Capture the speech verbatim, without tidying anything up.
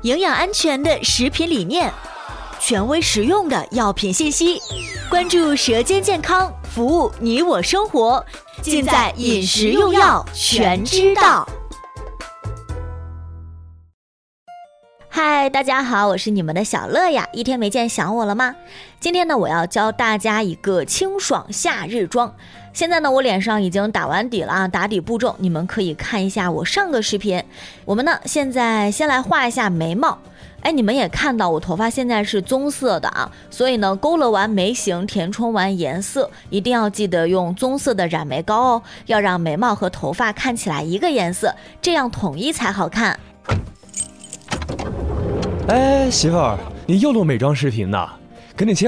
营养安全的食品理念，权威实用的药品信息，关注舌尖健康，服务你我生活，尽在饮食用药全知道。嗨，大家好，我是你们的小乐呀，一天没见想我了吗？今天呢，我要教大家一个清爽夏日妆。现在呢，我脸上已经打完底了啊，打底步骤你们可以看一下我上个视频。我们呢，现在先来画一下眉毛。哎，你们也看到我头发现在是棕色的啊，所以呢，勾勒完眉形，填充完颜色，一定要记得用棕色的染眉膏哦，要让眉毛和头发看起来一个颜色，这样统一才好看。 哎，媳妇儿，你又录美妆视频呢？赶紧切